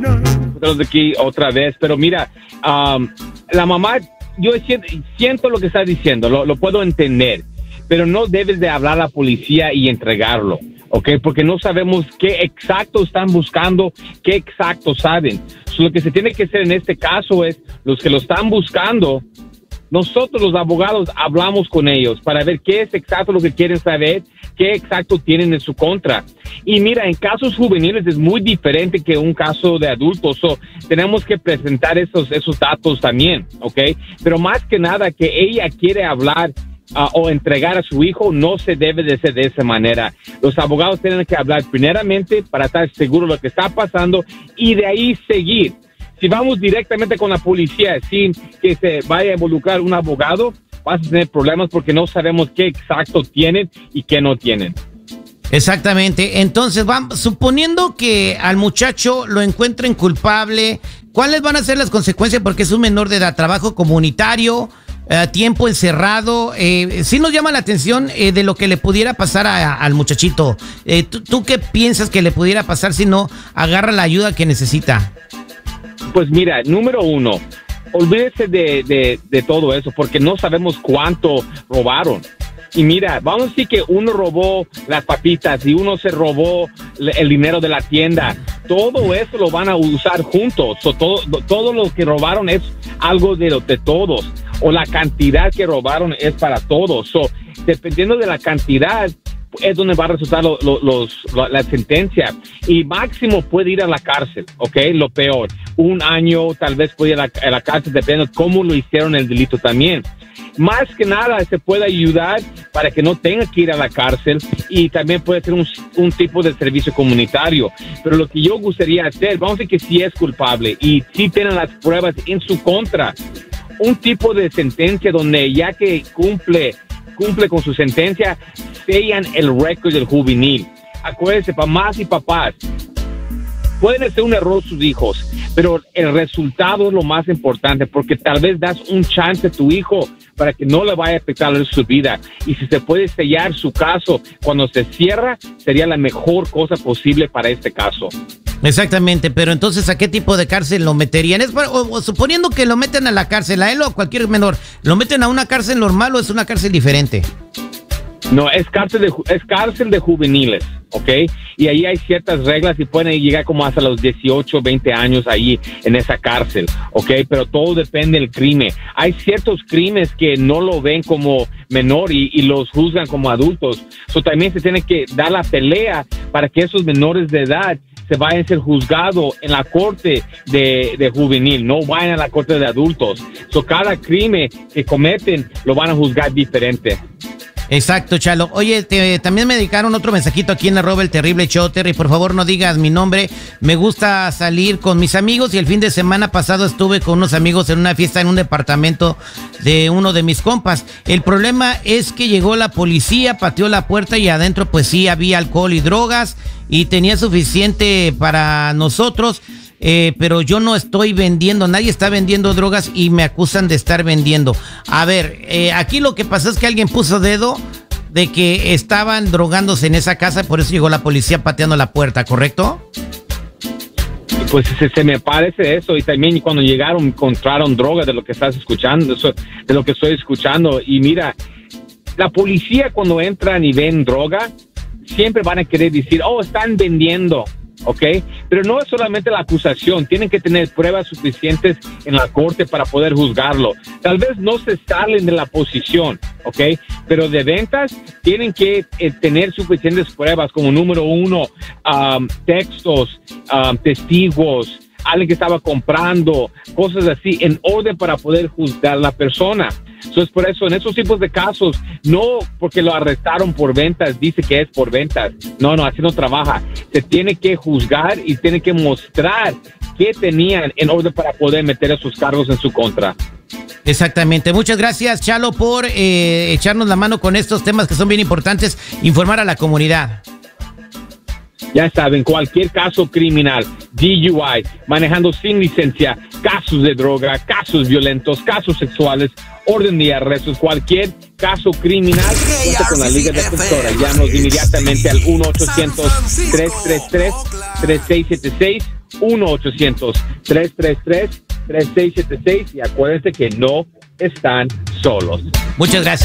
de aquí otra vez, pero mira, la mamá, yo siento lo que está diciendo, lo puedo entender, pero no debes de hablar a la policía y entregarlo, ¿ok? Porque no sabemos qué exacto están buscando, qué exacto saben. Lo que se tiene que hacer en este caso es, los que lo están buscando, nosotros los abogados hablamos con ellos para ver qué es exacto lo que quieren saber, qué exacto tienen en su contra. Y mira, en casos juveniles es muy diferente que un caso de adultos, tenemos que presentar esos datos también, ¿ok? Pero más que nada que ella quiere hablar o entregar a su hijo, no se debe de hacer de esa manera. Los abogados tienen que hablar primeramente para estar seguros de lo que está pasando y de ahí seguir. Si vamos directamente con la policía sin que se vaya a involucrar un abogado, vas a tener problemas porque no sabemos qué exacto tienen y qué no tienen. Exactamente. Entonces, suponiendo que al muchacho lo encuentren culpable, ¿cuáles van a ser las consecuencias? Porque es un menor de edad, trabajo comunitario, tiempo encerrado. Sí nos llama la atención de lo que le pudiera pasar al muchachito. ¿Tú qué piensas que le pudiera pasar si no agarra la ayuda que necesita? Pues mira, número uno, olvídese de todo eso porque no sabemos cuánto robaron. Y mira, vamos a decir que uno robó las papitas y uno se robó el dinero de la tienda. Todo eso lo van a usar juntos. Todo lo que robaron es algo de todos. O la cantidad que robaron es para todos. Dependiendo de la cantidad, es donde va a resultar la sentencia. Y máximo puede ir a la cárcel, ¿ok? Lo peor. 1 año, tal vez puede ir a la cárcel, dependiendo de cómo lo hicieron el delito también. Más que nada se puede ayudar para que no tenga que ir a la cárcel y también puede ser un tipo de servicio comunitario. Pero lo que yo gustaría hacer, vamos a decir que sí es culpable y sí tienen las pruebas en su contra, un tipo de sentencia donde ya que cumple con su sentencia, sellan el récord del juvenil. Acuérdense, mamás y papás, pueden hacer un error sus hijos, pero el resultado es lo más importante, porque tal vez das un chance a tu hijo para que no le vaya a afectar su vida. Y si se puede sellar su caso cuando se cierra, sería la mejor cosa posible para este caso. Exactamente, pero entonces, ¿a qué tipo de cárcel lo meterían? Suponiendo que lo meten a la cárcel, a él o a cualquier menor, ¿lo meten a una cárcel normal o es una cárcel diferente? No, es cárcel de juveniles, ¿ok? Y ahí hay ciertas reglas y pueden llegar como hasta los 18, 20 años ahí en esa cárcel, ¿ok? Pero todo depende del crimen. Hay ciertos crímenes que no lo ven como menor y los juzgan como adultos. También se tiene que dar la pelea para que esos menores de edad se vayan a ser juzgados en la corte de juvenil, no vayan a la corte de adultos. Cada crimen que cometen lo van a juzgar diferente. Exacto, Chalo. Oye, también me dedicaron otro mensajito aquí en @elterrible_show. Terry, por favor no digas mi nombre. Me gusta salir con mis amigos y el fin de semana pasado estuve con unos amigos en una fiesta en un departamento de uno de mis compas. El problema es que llegó la policía, pateó la puerta y adentro pues sí había alcohol y drogas y tenía suficiente para nosotros. Pero yo no estoy vendiendo, nadie está vendiendo drogas y me acusan de estar vendiendo. A ver, aquí lo que pasa es que alguien puso dedo de que estaban drogándose en esa casa, por eso llegó la policía pateando la puerta, ¿correcto? Pues se me parece eso, y también cuando llegaron encontraron droga de lo que estás escuchando, de lo que estoy escuchando. Y mira, la policía cuando entran y ven droga, siempre van a querer decir, están vendiendo. ¿Ok? Pero no es solamente la acusación, tienen que tener pruebas suficientes en la corte para poder juzgarlo. Tal vez no se salen de la posición, ¿ok? Pero de ventas tienen que tener suficientes pruebas como número uno, textos, testigos, alguien que estaba comprando, cosas así, en orden para poder juzgar a la persona. Entonces, por eso, en esos tipos de casos, no porque lo arrestaron por ventas, dice que es por ventas. No, así no trabaja. Se tiene que juzgar y tiene que mostrar qué tenían en orden para poder meter esos cargos en su contra. Exactamente. Muchas gracias, Chalo, por echarnos la mano con estos temas que son bien importantes, informar a la comunidad. Ya saben, cualquier caso criminal, DUI, manejando sin licencia, casos de droga, casos violentos, casos sexuales, orden de arrestos, cualquier caso criminal, cuenta con la Liga Defensora. Llámanos inmediatamente al 1-800-333-3676, 1-800-333-3676 y acuérdense que no están solos. Muchas gracias.